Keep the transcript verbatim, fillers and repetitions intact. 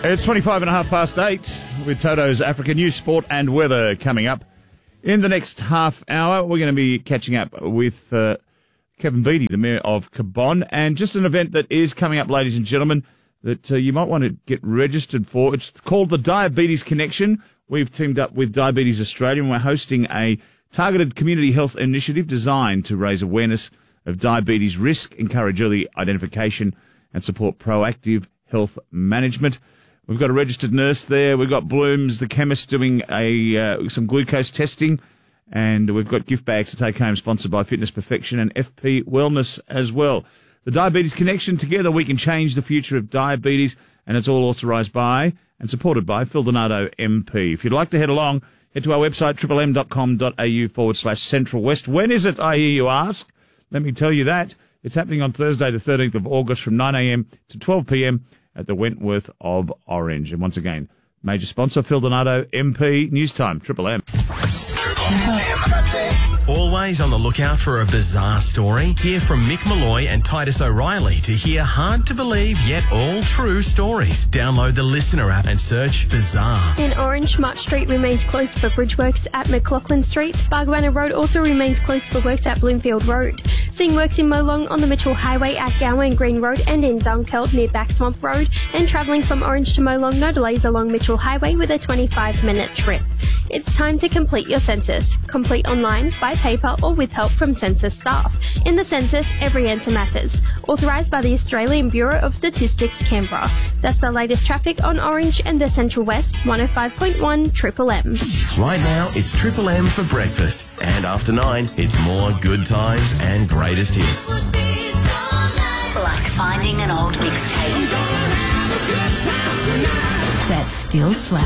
It's twenty-five and a half past eight with Toto's African News, Sport and Weather coming up. In the next half hour, we're going to be catching up with uh, Kevin Beattie, the Mayor of Cabonne, and just an event that is coming up, ladies and gentlemen, that uh, you might want to get registered for. It's called the Diabetes Connection. We've teamed up with Diabetes Australia and we're hosting a targeted community health initiative designed to raise awareness of diabetes risk, encourage early identification and support proactive health management. We've got a registered nurse there. We've got Blooms, the chemist, doing a uh, some glucose testing. And we've got gift bags to take home, sponsored by Fitness Perfection and F P Wellness as well. The Diabetes Connection, together we can change the future of diabetes, and it's all authorised by and supported by Phil Donato M P. If you'd like to head along, head to our website, triple m dot com dot a u forward slash Central West. When is it, I hear you ask? Let me tell you that. It's happening on Thursday, the thirteenth of August from nine a m to twelve p m at the Wentworth of Orange. And once again, major sponsor, Phil Donato M P. News Time, Triple M. Triple M. Always on the lookout for a bizarre story? Hear from Mick Malloy and Titus O'Reilly to hear hard-to-believe yet all-true stories. Download the Listener app and search Bizarre. In Orange, March Street remains closed for bridge works at McLaughlin Street. Bargwanna Road also remains closed for works at Bloomfield Road. Seeing works in Molong on the Mitchell Highway at Gowan Green Road and in Dunkeld near Backswamp Road. And travelling from Orange to Molong, no delays along Mitchell Highway with a twenty-five minute trip. It's time to complete your census. Complete online, by paper or with help from census staff. In the census, every answer matters. Authorised by the Australian Bureau of Statistics, Canberra. That's the latest traffic on Orange and the Central West, one oh five point one Triple M. Right now, it's Triple M for breakfast. And after nine, it's more good times and greatest hits. Like finding an old mixtape that still slaps.